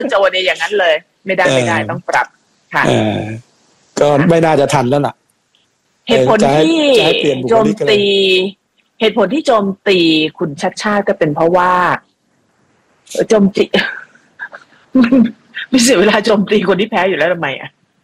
โจเนี่ยอย่างนั้นเลยไม่ได้ต้องปรับค่ะก็ไม่น่าจะทันแล้วล่ะเหตุผลที่โจมตีคุณชัดชาติก็เป็นเพราะว่าโจมตีไม่เสียเวลาโจมตีคนที่แพ้อยู่แล้วทำไม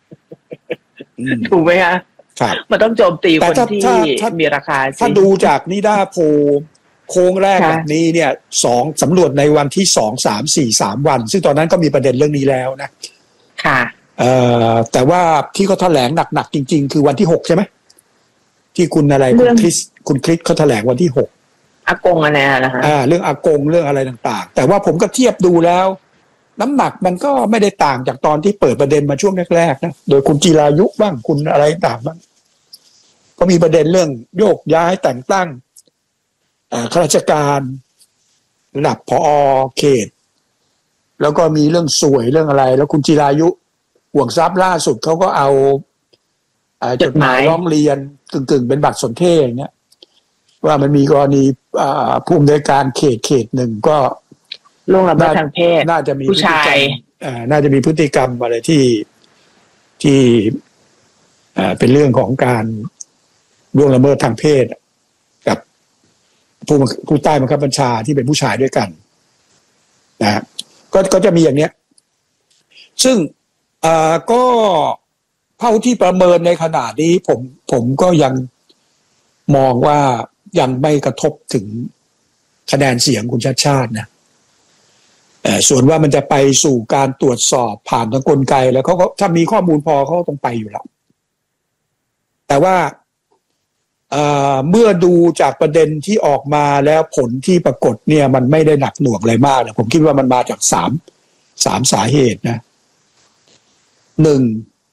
ถูกไหมคะมันต้องโจมตีคนที่มีราคาถ้าดูจากนิด้าโพโค้งแรกแบบนี้เนี่ยสำรวจในวันที่2 3 4 3วันซึ่งตอนนั้นก็มีประเด็นเรื่องนี้แล้วนะค่ะแต่ว่าที่เขาแถลงหนักๆจริงๆคือวันที่6ใช่ไหมที่คุณอะไรคุณคริสเขาแถลงวันที่6 อากงอะไรนะคะเรื่องอากงเรื่องอะไรต่างๆแต่ว่าผมก็เทียบดูแล้วน้ำหนักมันก็ไม่ได้ต่างจากตอนที่เปิดประเด็นมาช่วงแรกๆนะโดยคุณจิรายุบ้างคุณอะไรต่างบ้างก็มีประเด็นเรื่องโยกย้ายแต่งตั้งข้าราชการระดับผอ.เขตแล้วก็มีเรื่องสวยเรื่องอะไรแล้วคุณจิรายุห่วงทรัพย์ล่าสุดเขาก็เอาจดหมายร้องเรียนกึ่งเป็นบัตรสนเทศอย่างเงี้ยว่ามันมีกรณีผู้อำนวยการเขตหนึ่งก็ล่วงละเมิดทางเพศน่าจะมีผู้ชายน่าจะมีพฤติกรรมอะไรที่เป็นเรื่องของการล่วงละเมิดทางเพศกับผู้ใต้บังคับบัญชาที่เป็นผู้ชายด้วยกันนะก็จะมีอย่างเนี้ยซึ่งก็เท่าที่ประเมินในขณะนี้ผมก็ยังมองว่ายังไม่กระทบถึงคะแนนเสียงคุณชาติชาตินะส่วนว่ามันจะไปสู่การตรวจสอบผ่านทางกลไกแล้วเขาก็ถ้ามีข้อมูลพอเขาต้องไปอยู่แล้วแต่ว่าเมื่อดูจากประเด็นที่ออกมาแล้วผลที่ปรากฏเนี่ยมันไม่ได้หนักหน่วงอะไรมากนะผมคิดว่ามันมาจากสามสาเหตุนะหนึ่ง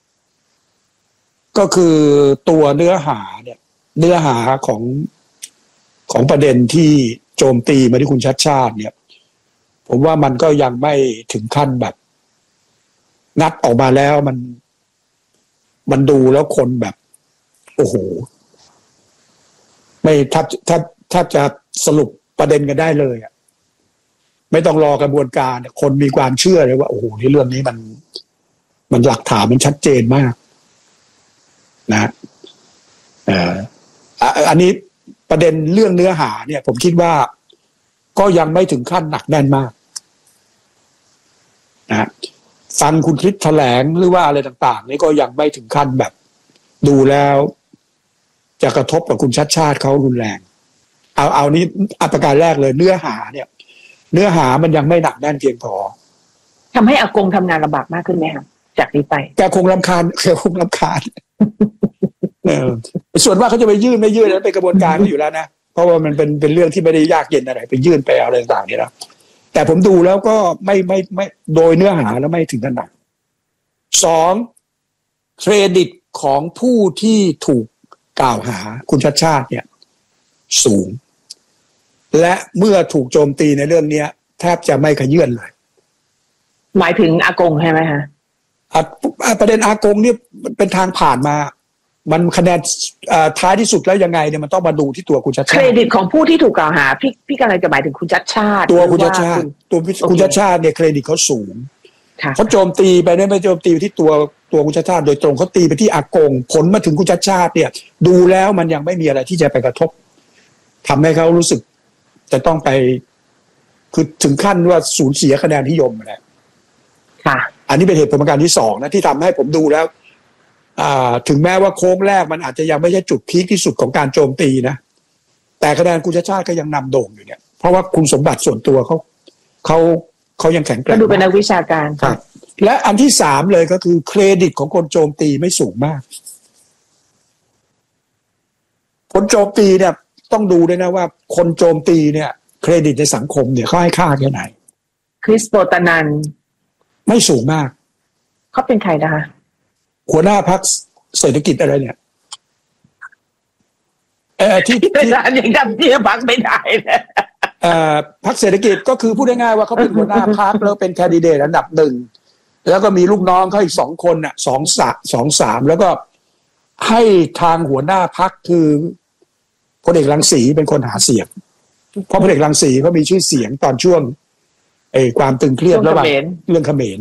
ก็คือตัวเนื้อหาของประเด็นที่โจมตีมาที่คุณชัดชาติเนี่ยผมว่ามันก็ยังไม่ถึงขั้นแบบงัดออกมาแล้วมันดูแล้วคนแบบโอ้โหไม่ถ้าจะสรุปประเด็นกันได้เลยอ่ะไม่ต้องรอกระบวนการคนมีความเชื่อเลยว่าโอ้โหในเรื่องนี้มันหลักฐานมันชัดเจนมากนะอันนี้ประเด็นเรื่องเนื้อหาเนี่ยผมคิดว่าก็ยังไม่ถึงขั้นหนักแน่นมากนะฟังคุณคริสแถลงหรือว่าอะไรต่างๆนี่ก็ยังไม่ถึงขั้นแบบดูแล้วจะกระทบกับคุณชัดชาติเขารุนแรงเอานี้ประการแรกเลยเนื้อหามันยังไม่หนักแน่นเพียงพอทำให้อากงทำงานลำบากมากขึ้นไหมครับจากนี้ไปแกคงรำคาญส่วนว่าเขาจะไปยื่นไม่ยื่นนั้นเป็นกระบวนการก็อยู่แล้วนะเพราะว่ามันเป็นเรื่องที่ไม่ได้ยากเย็นอะไรไปยื่นไปอะไรต่างๆนี่นะแต่ผมดูแล้วก็ไม่โดยเนื้อหาแล้วไม่ถึงขนาดสองเครดิตของผู้ที่ถูกกล่าวหาคุณชัดชาติเนี่ยสูงและเมื่อถูกโจมตีในเรื่องนี้แทบจะไม่ขยื่นเลยหมายถึงอากงใช่ไหมคะประเด็นอากงเนี่ยเป็นทางผ่านมามันคะแนนท้ายที่สุดแล้วยังไงเนี่ยมันต้องมาดูที่ตัวคุณชัดชาติเครดิตของผู้ที่ถูกกล่าวหาพี่กำลังจะหมายถึงคุณชัดชาติตัวคุณชัดชาติตัวคุณชัดชาติเนี่ยเครดิตเขาสูงเขาโจมตีไปไม่โจมตีไปที่ตัวคุณชัดชาติโดยตรงเขาตีไปที่อากงผลมาถึงคุณชัดชาติเนี่ยดูแล้วมันยังไม่มีอะไรที่จะไปกระทบทำให้เขารู้สึกจะต้องไปคือถึงขั้นว่าสูญเสียคะแนนนิยมแหละค่ะอันนี้เป็นเหตุผลประการที่สองนะที่ทำให้ผมดูแล้วถึงแม้ว่าโค้งแรกมันอาจจะยังไม่ใช่จุดพีคที่สุดของการโจมตีนะแต่คะแนนคุณชัดชาติก็ยังนำโด่งอยู่เนี่ยเพราะว่าคุณสมบัติส่วนตัวเขายังแข็งแกร่งดูเป็นนักวิชาการครับและอันที่สามเลยก็คือเครดิตของคนโจมตีไม่สูงมากคนโจมตีเนี่ยต้องดูด้วยนะว่าคนโจมตีเนี่ยเครดิตในสังคมเนี่ยเขาให้ค่าแค่ไหนคริสโปตนันไม่สูงมากเขาเป็นใครนะคะหัวหน้าพรรคเศรษฐกิจอะไรเนี่ยที่ยังจำที่พรรคไม่ได้เลยพรรคเศรษฐกิจก็คือพูดง่ายๆว่าเขาเป็นหัวหน้าพรรคแล้วเป็นแคนดิเดตอันดับหนึ่งแล้วก็มีลูกน้องเขาอีก2 คนน่ะ2-3แล้วก็ให้ทางหัวหน้าพรรคคือพลเอกรังสีเป็นคนหาเสียงเพราะพลเอกรังสีเขามีชื่อเสียงตอนช่วงความตึงเครียดระหว่างเรื่องเขมร